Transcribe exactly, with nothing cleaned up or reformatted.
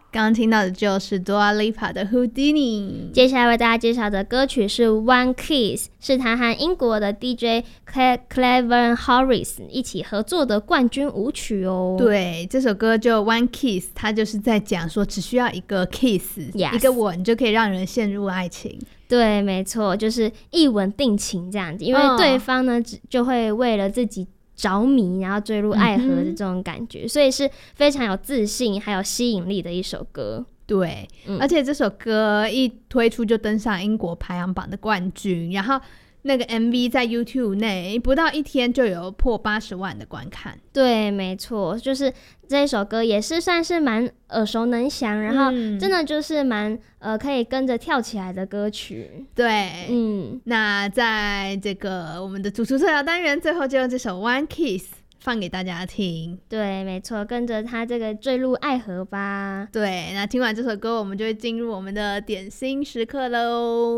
刚刚听到的就是 Dua Lipa 的 Houdini。 接下来为大家介绍的歌曲是 One Kiss， 是他和英国的 D J Calvin Harris 一起合作的冠军舞曲哦。 对，这首歌就 One Kiss， 它就是在讲说只需要一个 kiss、yes. 一个吻就可以让人陷入爱情。 对，没错，就是一吻定情这样子，因为对方呢、哦、就会为了自己着迷然后坠入爱河的这种感觉、嗯、所以是非常有自信还有吸引力的一首歌。 对、嗯、而且这首歌一推出就登上英国排行榜的冠军，然后那个 M V 在 YouTube 内不到一天就有破八十万的观看。 对，没错，就是这首歌也是算是蛮耳熟能详，然后真的就是蛮、嗯、呃可以跟着跳起来的歌曲。 对，嗯，那在这个我们的主厨特调单元最后就用这首 One Kiss 放给大家听。 对，没错，跟着他这个坠入爱河吧。 对，那听完这首歌我们就会进入我们的点心时刻咯。